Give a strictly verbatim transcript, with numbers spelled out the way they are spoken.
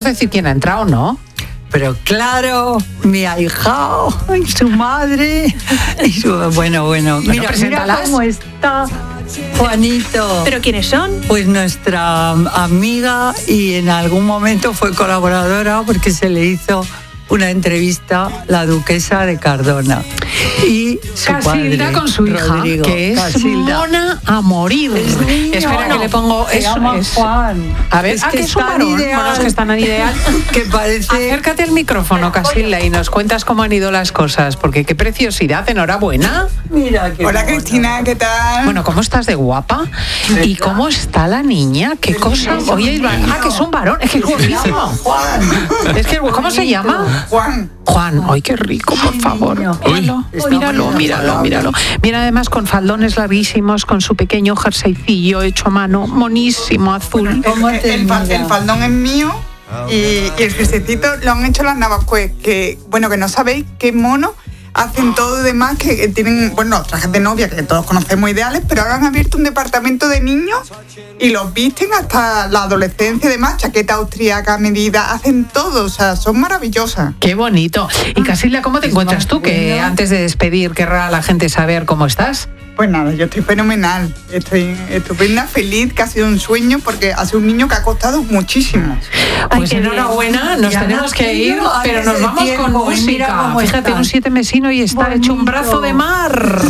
decir quién ha entrado, ¿no? Pero claro, mi ahijao, y su madre, y su... Bueno, bueno, Mira, mira, preséntalas. mira cómo está Juanito. ¿Pero quiénes son? Pues nuestra amiga y en algún momento fue colaboradora porque se le hizo una entrevista la duquesa de Cardona y su Casilda padre, con su hija, Rodrigo. que es Casilda. mona a morir. Es niño. Espera que le pongo Se eso. llama Es... Juan. A ver, es ah, que que es un está varón. ideal. Bueno, es que están ideal. Que parece... Acércate al micrófono, Casilda, y nos cuentas cómo han ido las cosas, porque qué preciosidad, enhorabuena. Mira qué Hola mono. Cristina, ¿qué tal? Bueno, ¿cómo estás de guapa? ¿Y cómo está la niña? ¿Qué cosa? Oye, ah, que es un varón, es que es guapísimo. Juan. Es que, ¿cómo se llama? Juan. Juan, ay, qué rico, por favor. niño. Míralo, Está míralo, bonito. míralo, míralo. Viene además con faldones larguísimos, con su pequeño jerseycillo hecho a mano, monísimo, azul. ¿Cómo El, te el fal- mira? el faldón es mío y, y el jerseycito lo han hecho las Navascués, que bueno, que no sabéis qué mono hacen todo demás, que tienen, bueno, trajes de novia que todos conocemos ideales, pero ahora han abierto un departamento de niños y los visten hasta la adolescencia, además, chaqueta austríaca a medida, hacen todo, o sea, son maravillosas. Qué bonito. Y Casilda, ¿cómo te Es encuentras más tú? Que bueno. antes de despedir querrá la gente saber cómo estás. Pues nada, yo estoy fenomenal, estoy estupenda, feliz, que ha sido un sueño, porque ha sido un niño que ha costado muchísimo. Pues qué bien. enhorabuena, nos Ya tenemos no que ir, quiero a pero nos ese vamos con tiempo, y mira música. cómo Fíjate, está. un siete mesino y está hecho un brazo de mar.